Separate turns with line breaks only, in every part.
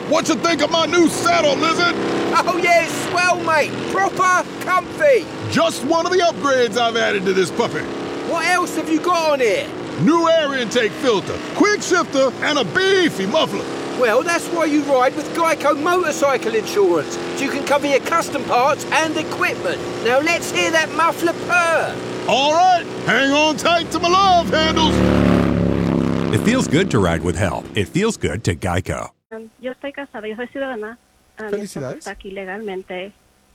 What you think of my new saddle, Lizard?
Oh yeah, it's swell, mate. Proper comfy.
Just one of the upgrades I've added to this puppy.
What else have you got on here?
New air intake filter, quick shifter, and a beefy muffler.
Well, that's why you ride with Geico Motorcycle Insurance, so you can cover your custom parts and equipment. Now let's hear that muffler purr.
All right, hang on tight to my love handles.
It feels good to ride with help. It feels good to Geico.
Yo estoy casada, yo soy ciudadana. Mi esposo está aquí legalmente.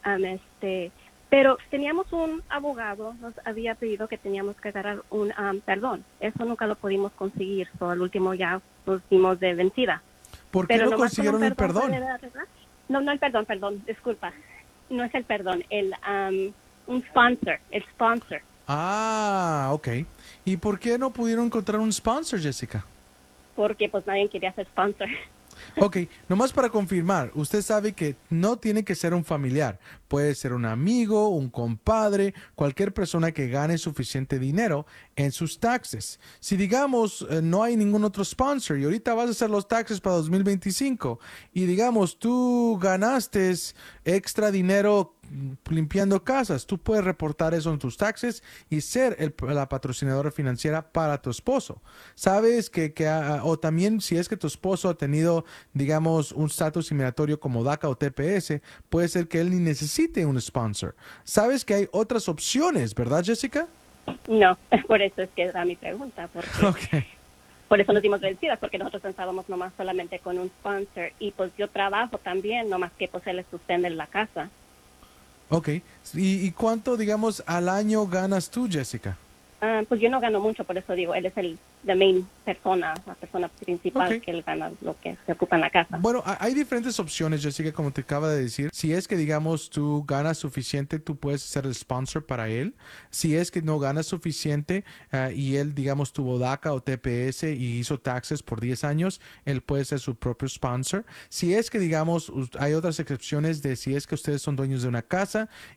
Pero teníamos un abogado, nos había pedido que teníamos que agarrar un perdón. Eso nunca lo pudimos conseguir, al último ya nos dimos de vencida.
¿Por qué
Pero
no consiguieron el perdón?
No, el perdón, disculpa. No es el perdón, un sponsor, el sponsor.
Ah, ok. ¿Y por qué no pudieron encontrar un sponsor, Jessica?
Porque pues nadie quería ser sponsor.
Ok, nomás para confirmar, usted sabe que no tiene que ser un familiar, puede ser un amigo, un compadre, cualquier persona que gane suficiente dinero en sus taxes. Si digamos no hay ningún otro sponsor y ahorita vas a hacer los taxes para 2025 y digamos tú ganaste extra dinero limpiando casas, tú puedes reportar eso en tus taxes y ser la patrocinadora financiera para tu esposo. Sabes o también si es que tu esposo ha tenido, digamos, un estatus inmigratorio como DACA o TPS, puede ser que él ni necesite un sponsor. Sabes que hay otras opciones, ¿verdad, Jessica?
No, por eso es que era mi pregunta, porque
Okay.
por eso nos dimos vencidas, porque nosotros pensábamos nomás solamente con un sponsor y pues yo trabajo también, nomás que pues él sostén la casa.
Ok. ¿Y cuánto, digamos, al año ganas tú, Jessica?
Pues yo no gano mucho, por eso digo, él es la persona principal, que él gana lo que se ocupa en la casa.
Bueno, hay diferentes opciones, Jessica, como te acaba de decir. Si es que, digamos, tú ganas suficiente, tú puedes ser el sponsor para él. Si es que no ganas suficiente y él, digamos, tuvo DACA o TPS y hizo taxes por 10 años, él puede ser su propio sponsor. Si es que, digamos, hay otras excepciones de si es que ustedes son dueños de una casa